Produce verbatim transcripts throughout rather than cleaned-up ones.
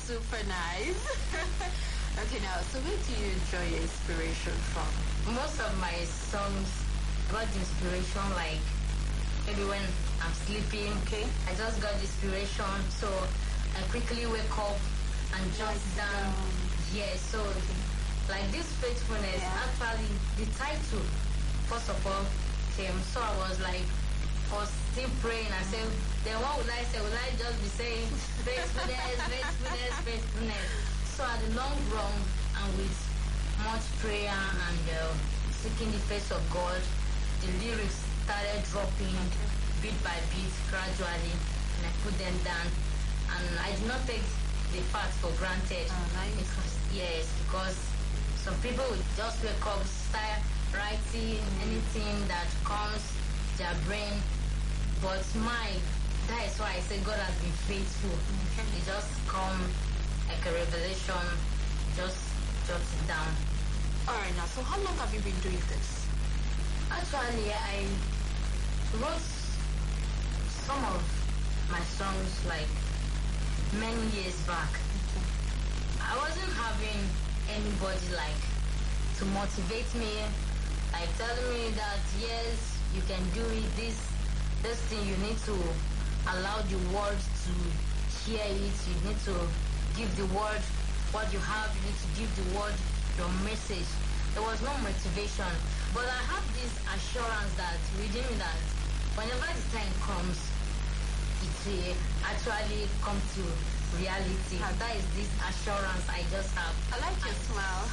super nice. Okay, now, so where do you enjoy your inspiration from? Most of my songs got inspiration like maybe when I'm sleeping. Okay. I just got inspiration, so I quickly wake up and jot down. Yeah, so like this faithfulness, Yeah. actually the title first of all came. So I was like, I was still praying. I said, then what would I say? Would I just be saying faithfulness, faithfulness, faithfulness? So at the long run and with much prayer and uh, seeking the face of God, the lyrics started dropping bit by bit, gradually, and I put them down. And I did not take the fact for granted. Oh, nice. Because, yes, because some people would just wake up, start writing anything that comes their brain. But mine, that is why I say God has been faithful. Okay. It just come like a revelation, just jot it down. All right, now, so how long have you been doing this? Actually, I wrote some of my songs like many years back. I wasn't having anybody like to motivate me, like telling me that yes, you can do it. This, this thing you need to allow the world to hear it. You need to give the world what you have. You need to give the world your message. There was no motivation, but I have this assurance that within me that whenever the time comes, it will actually come to reality. And that is this assurance I just have. I like your smile.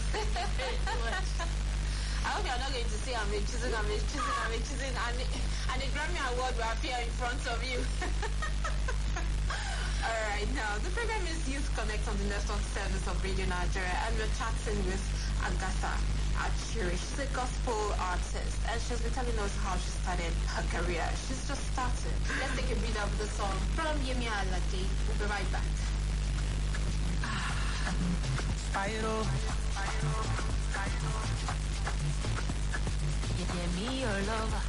I hope you're not going to say I'm a choosing, I'm a choosing, I'm a choosing, and, and the Grammy Award will appear in front of you. All right, now, the program is Youth Connect on the Network Service of Radio Nigeria, and we're chatting with Agatha Achiri. She's a gospel artist, and she's been telling us how she started her career. She's just started. Let's take a breather of the song from Yemi Alade. We'll be right back. Spyro. You give me your love.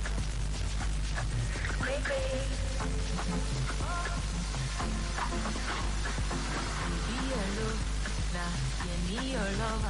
Baby. Be your love. Nah, give me your love.